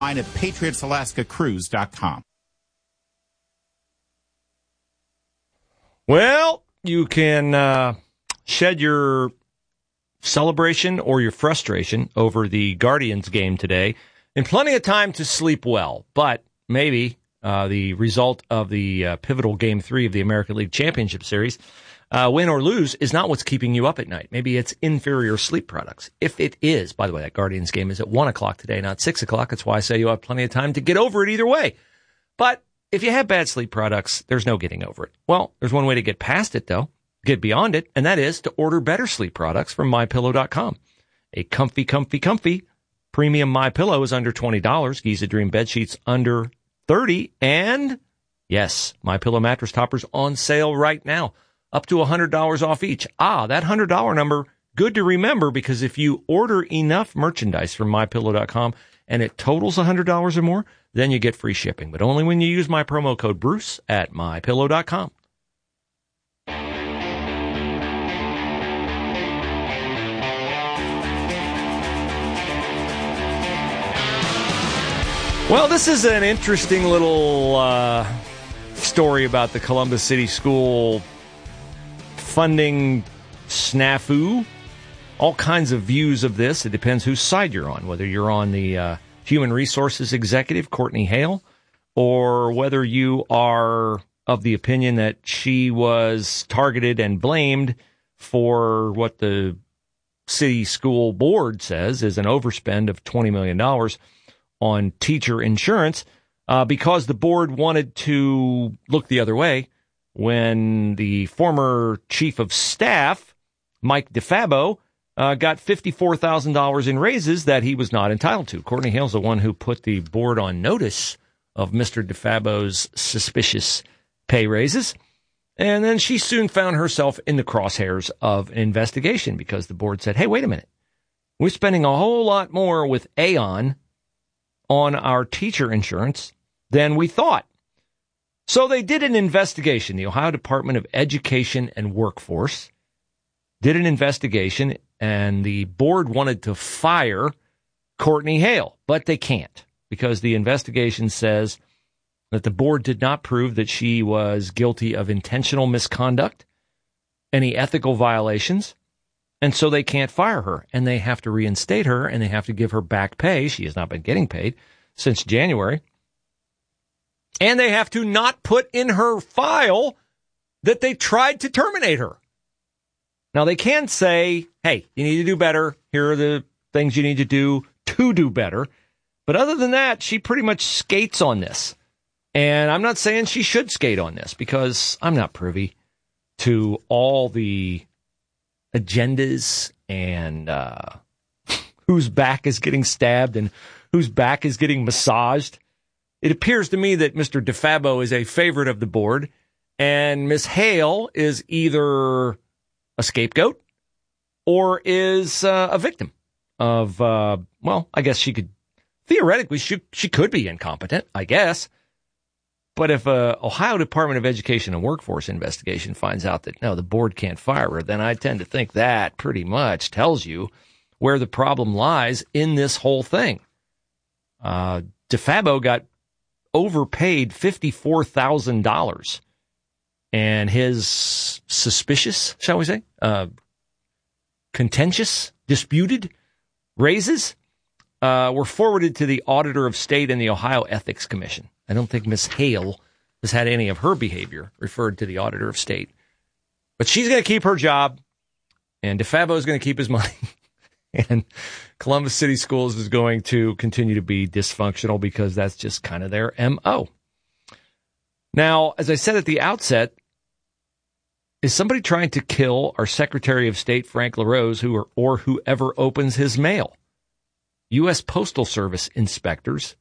At PatriotsAlaskaCruise.com. Well, you can shed your celebration or your frustration over the Guardians game today in plenty of time to sleep well. But maybe the result of the pivotal Game 3 of the American League Championship Series, win or lose, is not what's keeping you up at night. Maybe it's inferior sleep products. If it is, by the way, that Guardians game is at 1 o'clock today, not 6 o'clock. That's why I say you have plenty of time to get over it either way. But if you have bad sleep products, there's no getting over it. Well, there's one way to get past it, though, get beyond it, and that is to order better sleep products from MyPillow.com. A comfy premium MyPillow is under $20. Giza Dream bed sheets under $30. And yes, MyPillow mattress toppers on sale right now, up to $100 off each. That $100 number, good to remember, because if you order enough merchandise from MyPillow.com and it totals $100 or more, then you get free shipping. But only when you use my promo code Bruce at MyPillow.com. Well, this is an interesting little story about the Columbus City School funding snafu. All kinds of views of this. It depends whose side you're on, whether you're on the Human Resources Executive, Courtney Hale, or whether you are of the opinion that she was targeted and blamed for what the city school board says is an overspend of $20 million on teacher insurance, because the board wanted to look the other way when the former chief of staff, Mike DeFabo, got $54,000 in raises that he was not entitled to. Courtney Hale's the one who put the board on notice of Mr. DeFabo's suspicious pay raises. And then she soon found herself in the crosshairs of an investigation because the board said, hey, wait a minute. We're spending a whole lot more with Aon on our teacher insurance than we thought. So they did an investigation. The Ohio Department of Education and Workforce did an investigation, and the board wanted to fire Courtney Hale, but they can't because the investigation says that the board did not prove that she was guilty of intentional misconduct, any ethical violations, and so they can't fire her, and they have to reinstate her, and they have to give her back pay. She has not been getting paid since January. And they have to not put in her file that they tried to terminate her. Now, they can say, hey, you need to do better. Here are the things you need to do better. But other than that, she pretty much skates on this. And I'm not saying she should skate on this because I'm not privy to all the agendas and whose back is getting stabbed and whose back is getting massaged. It appears to me that Mr. DeFabo is a favorite of the board, and Ms. Hale is either a scapegoat or is a victim of, well, I guess she could, theoretically, she could be incompetent, I guess. But if Ohio Department of Education and Workforce investigation finds out that, no, the board can't fire her, then I tend to think that pretty much tells you where the problem lies in this whole thing. DeFabo got overpaid $54,000, and his suspicious, shall we say, contentious, disputed raises were forwarded to the Auditor of State and the Ohio Ethics Commission. I don't think Ms. Hale has had any of her behavior referred to the Auditor of State. But she's going to keep her job, and DeFabo is going to keep his money. And Columbus City Schools is going to continue to be dysfunctional because that's just kind of their MO. Now, as I said at the outset, is somebody trying to kill our Secretary of State, Frank LaRose, or whoever opens his mail? U.S. Postal Service inspectors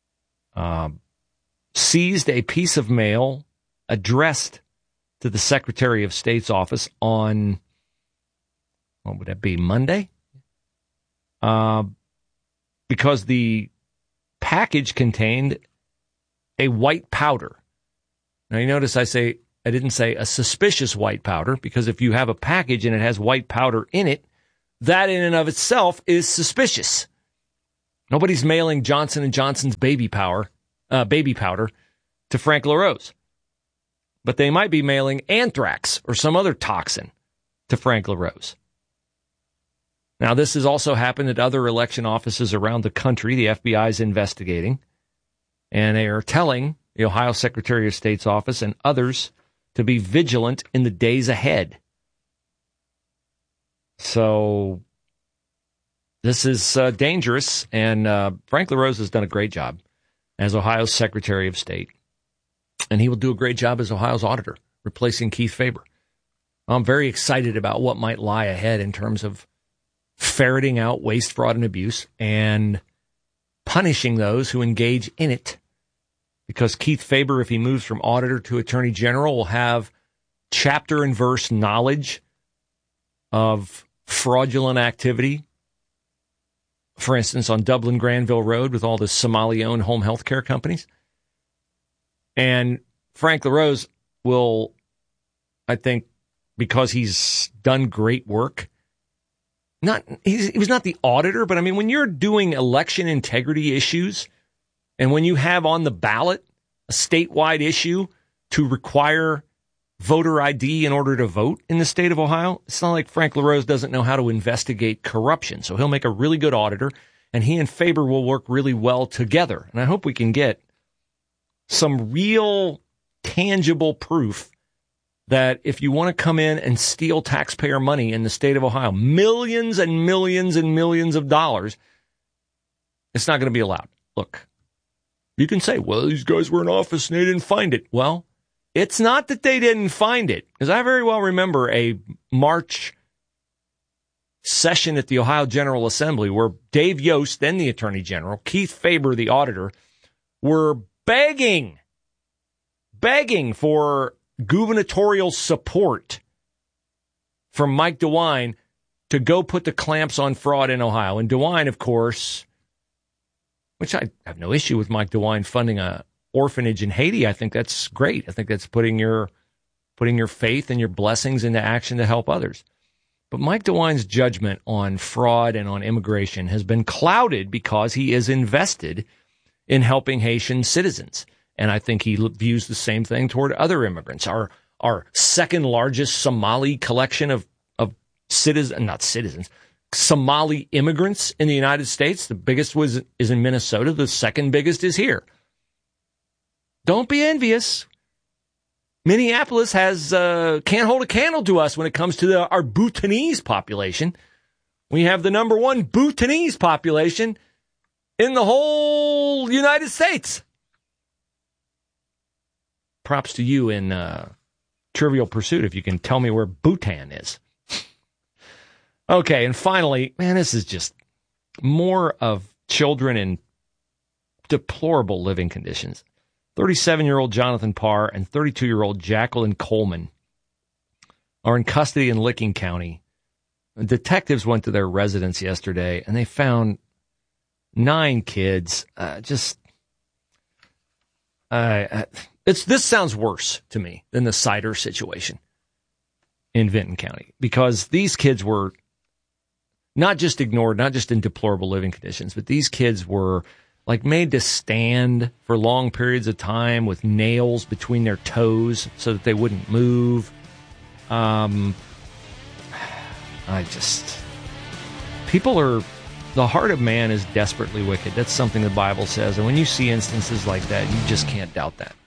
seized a piece of mail addressed to the Secretary of State's office on, what would that be, Monday? Because the package contained a white powder. Now, you notice I didn't say a suspicious white powder, because if you have a package and it has white powder in it, that in and of itself is suspicious. Nobody's mailing Johnson & Johnson's baby powder to Frank LaRose. But they might be mailing anthrax or some other toxin to Frank LaRose. Now, this has also happened at other election offices around the country. The FBI is investigating, and they are telling the Ohio Secretary of State's office and others to be vigilant in the days ahead. So this is dangerous, and Frank LaRose has done a great job as Ohio's Secretary of State, and he will do a great job as Ohio's auditor, replacing Keith Faber. I'm very excited about what might lie ahead in terms of ferreting out waste, fraud, and abuse and punishing those who engage in it. Because Keith Faber, if he moves from auditor to attorney general, will have chapter and verse knowledge of fraudulent activity. For instance, on Dublin Granville Road with all the Somali-owned home health care companies. And Frank LaRose will, I think, because he's done great work, he was not the auditor, but I mean, when you're doing election integrity issues and when you have on the ballot a statewide issue to require voter ID in order to vote in the state of Ohio, it's not like Frank LaRose doesn't know how to investigate corruption. So he'll make a really good auditor, and he and Faber will work really well together. And I hope we can get some real tangible proof that if you want to come in and steal taxpayer money in the state of Ohio, millions and millions and millions of dollars, it's not going to be allowed. Look, you can say, well, these guys were in office and they didn't find it. Well, it's not that they didn't find it, because I very well remember a March session at the Ohio General Assembly where Dave Yost, then the Attorney General, Keith Faber, the auditor, were begging for gubernatorial support from Mike DeWine to go put the clamps on fraud in Ohio. And DeWine, of course, which I have no issue with Mike DeWine funding a orphanage in Haiti. I think that's great. I think that's putting your faith and your blessings into action to help others. But Mike DeWine's judgment on fraud and on immigration has been clouded because he is invested in helping Haitian citizens. And I think he views the same thing toward other immigrants. Our second largest Somali collection of Somali immigrants in the United States. The biggest is in Minnesota. The second biggest is here. Don't be envious. Minneapolis can't hold a candle to us when it comes to our Bhutanese population. We have the number one Bhutanese population in the whole United States. Props to you in Trivial Pursuit if you can tell me where Bhutan is. Okay, and finally, man, this is just more of children in deplorable living conditions. 37-year-old Jonathan Parr and 32-year-old Jacqueline Coleman are in custody in Licking County. Detectives went to their residence yesterday, and they found 9 kids. This sounds worse to me than the Sider situation in Vinton County, because these kids were not just ignored, not just in deplorable living conditions, but these kids were like made to stand for long periods of time with nails between their toes so that they wouldn't move. The heart of man is desperately wicked. That's something the Bible says. And when you see instances like that, you just can't doubt that.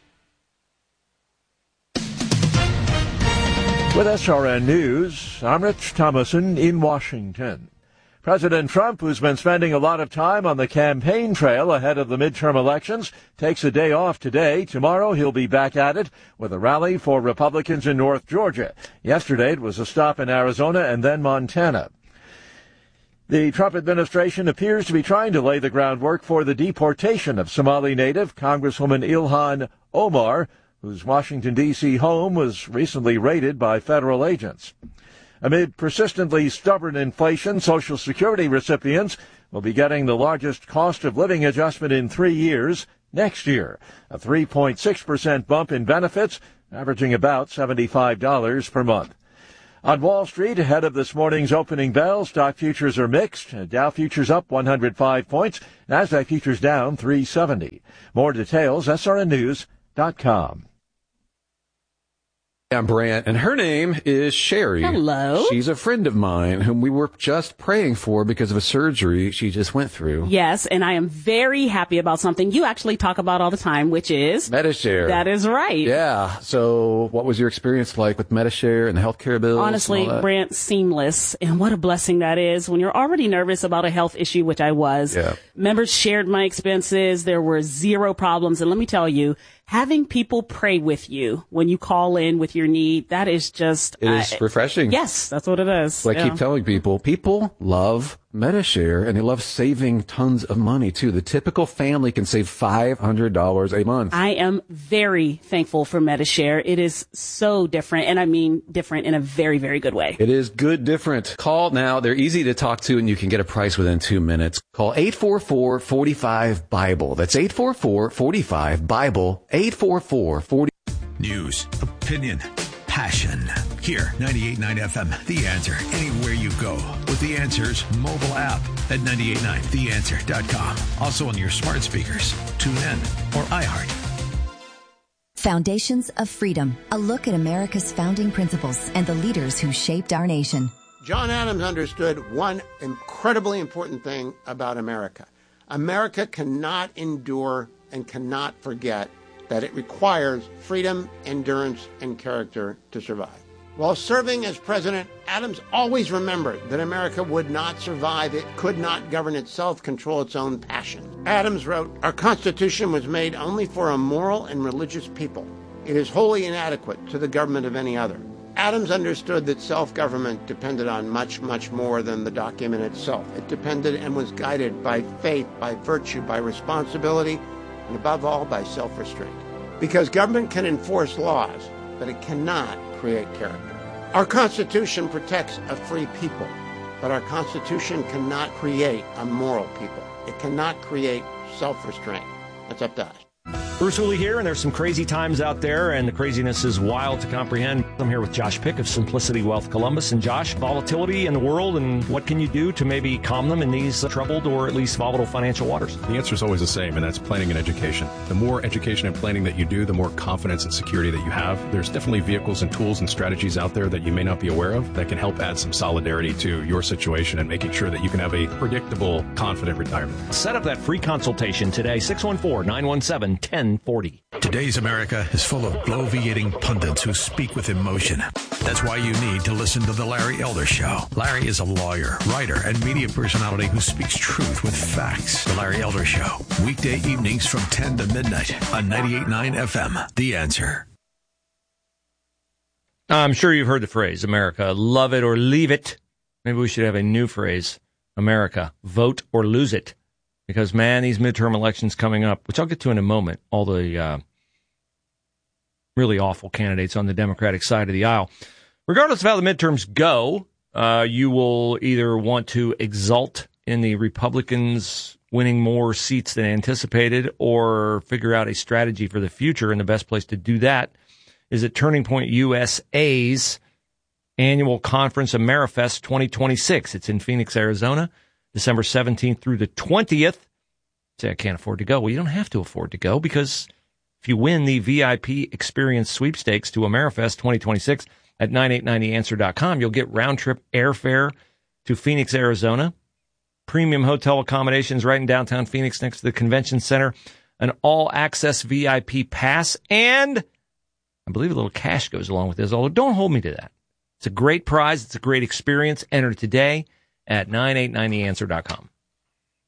With SRN News, I'm Rich Thomason in Washington. President Trump, who's been spending a lot of time on the campaign trail ahead of the midterm elections, takes a day off today. Tomorrow he'll be back at it with a rally for Republicans in North Georgia. Yesterday it was a stop in Arizona and then Montana. The Trump administration appears to be trying to lay the groundwork for the deportation of Somali native Congresswoman Ilhan Omar, whose Washington, D.C. home was recently raided by federal agents. Amid persistently stubborn inflation, Social Security recipients will be getting the largest cost of living adjustment in 3 years next year, a 3.6% bump in benefits, averaging about $75 per month. On Wall Street, ahead of this morning's opening bell, stock futures are mixed. Dow futures up 105 points. Nasdaq futures down 370. More details, srnnews.com. I'm Brant, and her name is Sherry. Hello. She's a friend of mine whom we were just praying for because of a surgery she just went through. Yes, and I am very happy about something you actually talk about all the time, which is Medi-Share. That is right. Yeah. So what was your experience like with Medi-Share and the healthcare bills? Honestly, Brant, seamless. And what a blessing that is when you're already nervous about a health issue, which I was. Yeah. Members shared my expenses. There were zero problems. And let me tell you, having people pray with you when you call in with your need, that is just... It is refreshing. Yes, that's what it is. So I keep telling people love Medi-Share, and they love saving tons of money, too. The typical family can save $500 a month. I am very thankful for Medi-Share. It is so different, and I mean different in a very, very good way. It is good different. Call now. They're easy to talk to, and you can get a price within 2 minutes. Call 844-45-BIBLE. That's 844-45-BIBLE. 844-40. News, opinion, passion. Here, 98.9 FM, The Answer. Anywhere you go with The Answer's mobile app at 98.9theanswer.com. Also on your smart speakers, tune in, or iHeart. Foundations of Freedom, a look at America's founding principles and the leaders who shaped our nation. John Adams understood one incredibly important thing about America. America cannot endure and cannot forget that it requires freedom, endurance, and character to survive. While serving as president, Adams always remembered that America would not survive. It could not govern itself, control its own passion. Adams wrote, "Our Constitution was made only for a moral and religious people. It is wholly inadequate to the government of any other." Adams understood that self-government depended on much, much more than the document itself. It depended and was guided by faith, by virtue, by responsibility, and above all, by self-restraint. Because government can enforce laws, but it cannot create character. Our Constitution protects a free people, but our Constitution cannot create a moral people. It cannot create self-restraint. That's up to us. Bruce Hooley here, and there's some crazy times out there, and the craziness is wild to comprehend. I'm here with Josh Pick of Simplicity Wealth Columbus. And Josh, volatility in the world, and what can you do to maybe calm them in these troubled or at least volatile financial waters? The answer is always the same, and that's planning and education. The more education and planning that you do, the more confidence and security that you have. There's definitely vehicles and tools and strategies out there that you may not be aware of that can help add some solidarity to your situation and making sure that you can have a predictable, confident retirement. Set up that free consultation today, 614-917-1040. Today's America is full of bloviating pundits who speak with emotion. That's why you need to listen to The Larry Elder Show. Larry is a lawyer, writer, and media personality who speaks truth with facts. The Larry Elder Show, weekday evenings from 10 to midnight on 98.9 FM, The Answer. I'm sure you've heard the phrase, America, love it or leave it. Maybe we should have a new phrase, America, vote or lose it. Because, man, these midterm elections coming up, which I'll get to in a moment, all the really awful candidates on the Democratic side of the aisle. Regardless of how the midterms go, you will either want to exult in the Republicans winning more seats than anticipated or figure out a strategy for the future. And the best place to do that is at Turning Point USA's annual conference, Amerifest 2026. It's in Phoenix, Arizona. December 17th through the 20th. Say, I can't afford to go. Well, you don't have to afford to go because if you win the VIP experience sweepstakes to Amerifest 2026 at 9890answer.com, you'll get round-trip airfare to Phoenix, Arizona, premium hotel accommodations right in downtown Phoenix next to the convention center, an all-access VIP pass, and I believe a little cash goes along with this, although don't hold me to that. It's a great prize. It's a great experience. Enter today at 9890answer.com.